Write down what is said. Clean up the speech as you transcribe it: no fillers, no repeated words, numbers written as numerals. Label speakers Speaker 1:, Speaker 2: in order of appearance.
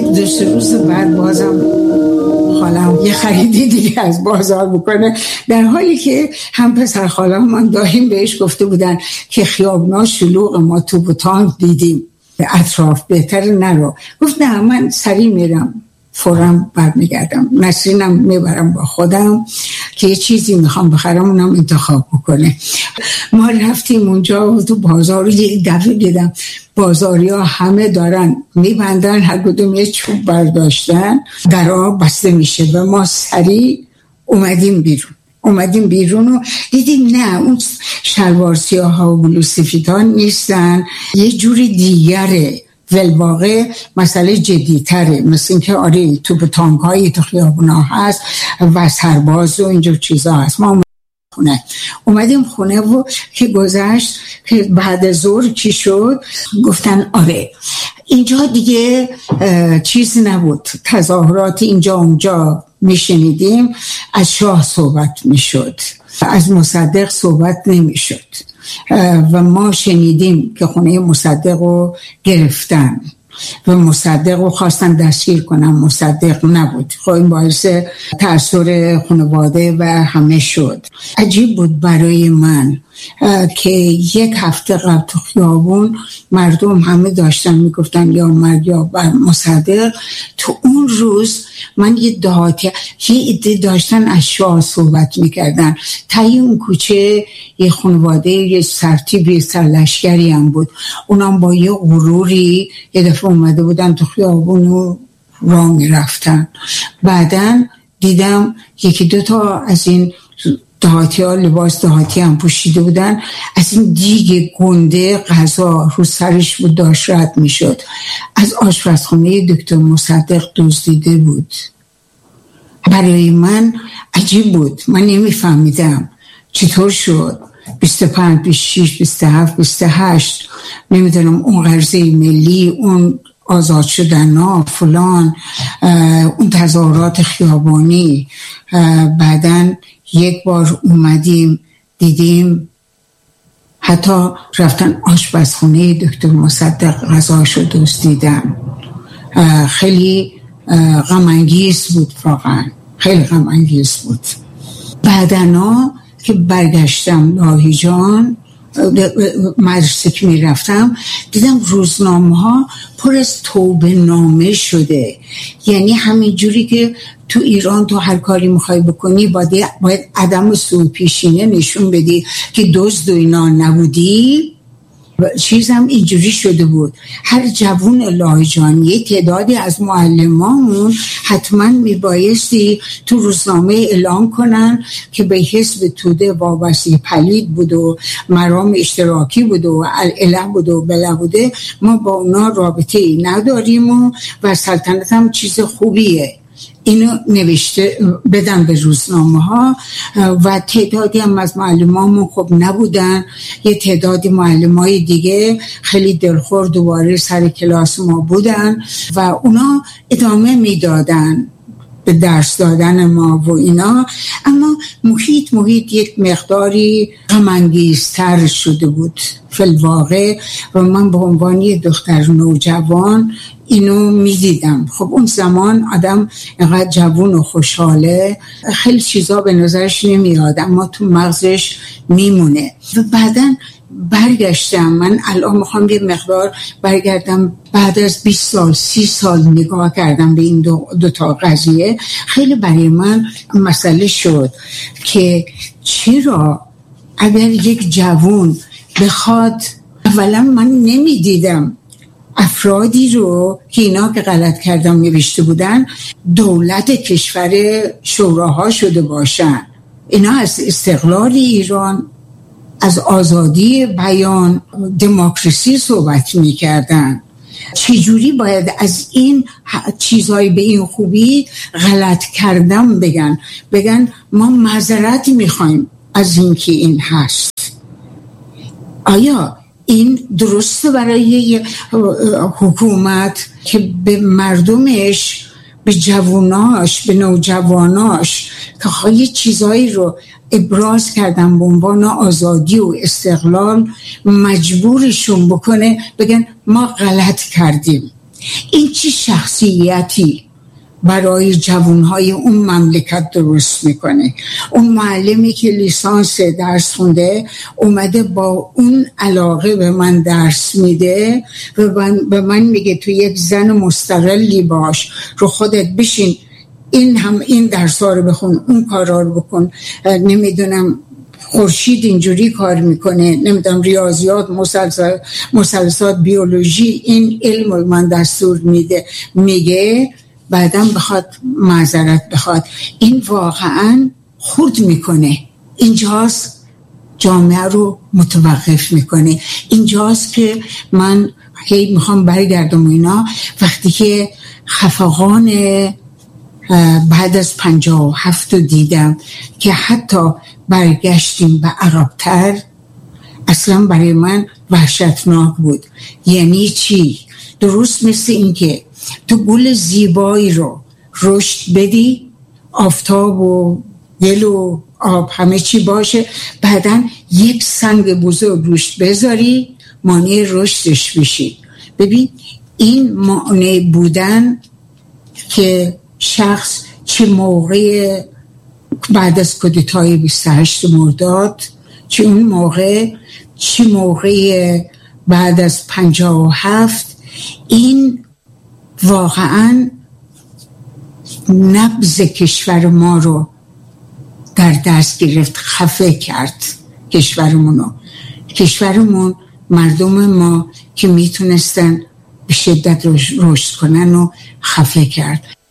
Speaker 1: 2 روز بعد بازم خالم یه خریدی دیگه از بازار بکنه، در حالی که هم پسر خالم من داریم بهش گفته بودن که خیابونا شلوغ، ما توپ و تانک دیدیم اطراف، بهتر نرو. گفت نه من سریع میرم فوراً برمیگردم، نسرینم میبرم با خودم که یه چیزی میخوام بخرم اونم انتخاب بکنه. ما رفتیم اونجا و تو بازار یک دفعه دیدم بازاری ها همه دارن میبندن، هر کدوم یه چوب برداشتن، درها بسته میشه و ما سریع اومدیم بیرون و دیدیم نه اون شلوار سیاه ها و بلوز سفیدها نیستن، یه جوری دیگره. ولواقع مسئله جدی‌تره، مثل اینکه آره توپ تانک هایی تو خیابونا هست و سرباز و اینجور چیزا هست. ما اومدیم خونه و که گذشت که بعد ظهر چی شد، گفتن آره اینجا دیگه چیز نبود، تظاهرات اینجا اونجا میشنیدیم، از شاه صحبت میشد، از مصدق صحبت نمیشد و ما شنیدیم که خونه مصدق رو گرفتن و مصدق رو خواستن دستگیر کنن، مصدق نبود. خب این باعث تأثیر خانواده و همه شد. عجیب بود برای من که 1 هفته قبل تو خیابون مردم همه داشتن میگفتن یا مرگ یا مصدق. تو اون روز من یه عده داشتن از شاه صحبت میکردن. تایی اون کوچه یه خانواده یه سرتیبی سرلشکری هم بود، اونم با یه غروری یه دفعه اومده بودن تو خیابون و راه میرفتن. بعدن دیدم 1-2 تا از این دهاتی ها لباس دهاتی هم پوشیده بودن، از این دیگ گنده غذا رو سرش بود داشت رد می شد، از آشپزخانه دکتر مصدق دزدیده بود. برای من عجیب بود، من نمیفهمیدم چطور شد 25 26 27 28 نمیدونم اون قرضه ملی، اون آزاد شدن ها فلان، اون تظاهرات خیابانی. بعدن یک بار اومدیم دیدیم حتی رفتن آشپزخونه دکتر مصدق غذاشو دزدیدن. خیلی غم انگیز بود، واقعا خیلی غم انگیز بود. بعدنا که برگشتم لاهیجان مدرسه که می رفتم دیدم روزنامه ها پر از توبه نامه شده، یعنی همین جوری که تو ایران تو هر کاری میخوای بکنی باید عدم سوء پیشینه نشون بدی که دزد و اینا نبودی. چیزم اینجوری شده بود. هر جوون لاهیجان یه تعدادی از معلمامون حتما میبایستی تو روزنامه اعلام کنن که به حزب توده وابسته پلید بود و مرام اشتراکی بود و اله بود و بله بوده، ما با اونا رابطه ای نداریم و سلطنت هم چیز خوبیه. اینو نوشته بدن به روزنامه ها و تعدادی هم از معلمامون خب نبودن، یه تعدادی معلمای دیگه خیلی دلخور دوباره سر کلاس ما بودن و اونا ادامه میدادن به درس دادن ما و اینا. اما محیط یک مقداری غم‌انگیزتر شده بود فی‌الواقع و من به عنوان یه دختر نوجوان اینو میدیدم. خب اون زمان آدم اینقدر جوون و خوشحاله، خیلی چیزا به نظرش نمیاد اما تو مغزش میمونه. و بعدن برگشتم، من الان میخوام یه مقدار برگردم، بعد از 20 سال 30 سال نگاه کردم به این دو تا قضیه. خیلی برای من مسئله شد که چرا اگر یک جوون بخواد، اولا من نمیدیدم افرادی رو که اینا که غلط کردم نوشته بودن دولت کشور شوراها شده باشن. اینا از استقلال ایران، از آزادی بیان، دموکراسی صحبت می‌کردن. چجوری باید از این چیزهای به این خوبی غلط کردم بگن ما معذرت می‌خوایم از این که این هست؟ آیا این درسته برای حکومت که به مردمش، به جواناش، به نوجواناش که یه چیزایی رو ابراز کردن به عنوان آزادی و استقلال مجبورشون بکنه بگن ما غلط کردیم؟ این چی شخصیتی برای جوانهای اون مملکت درست میکنه؟ اون معلمی که لیسانس درس خونده اومده با اون علاقه به من درس میده و به من میگه تو یک زن مستقلی باش، رو خودت بشین، این درس ها رو بخون، اون کارا رو بکن، نمیدونم خورشید اینجوری کار میکنه، نمیدونم ریاضیات، مثلثات، بیولوژی، این علم رو من دستور میگه، بعدم بخواد معذرت بخواد. این واقعا خرد میکنه. اینجاست جامعه رو متوقف میکنه. اینجاست که من هی میخوام برگردم اینا. وقتی که خفقان بعد از 57 دیدم که حتی برگشتیم به عقب‌تر، اصلا برای من وحشتناک بود. یعنی چی؟ درست مثل این که تو گل زیبایی رو رشد بدی، آفتاب و گل و آب همه چی باشه، بعدن یک سنگ بزرگ روش بذاری، مانع رشدش بشی. ببین این مانع بودن که شخص چه موقع بعد از کودتای 28 مرداد، چه اون موقع، چه موقع بعد از 57، این واقعا نبض کشور ما رو در دست گرفت، خفه کرد کشورمون، مردم ما که میتونستن به شدت رشد کنن و خفه کرد.